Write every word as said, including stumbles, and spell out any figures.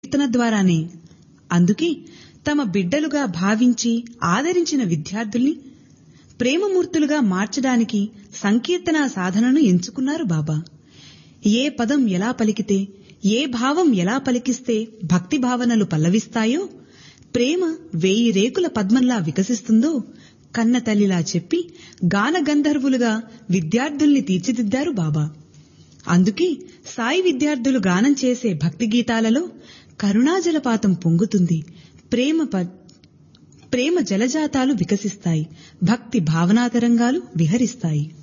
సంకీర్తన ద్వారానే. అందుకే తమ బిడ్డలుగా భావించి ఆదరించిన విద్యార్థుల్ని ప్రేమమూర్తులుగా మార్చడానికి సంకీర్తనా సాధనను ఎంచుకున్నారు బాబా. ఏ పదం ఎలా పలికితే, ఏ భావం ఎలా పలికిస్తే భక్తి భావనలు పల్లవిస్తాయో, ప్రేమ వేయి రేకుల పద్మంలా వికసిస్తుందో కన్నతల్లిలా చెప్పి గాన గంధర్వులుగా విద్యార్థుల్ని తీర్చిదిద్దారు బాబా. అందుకే సాయి విద్యార్థులు గానం చేసే భక్తి గీతాలలో కరుణాజలపాతం పొంగుతుంది, ప్రేమ ప్రేమ జలజాతాలు వికసిస్తాయి, భక్తి భావనాతరంగాలు విహరిస్తాయి.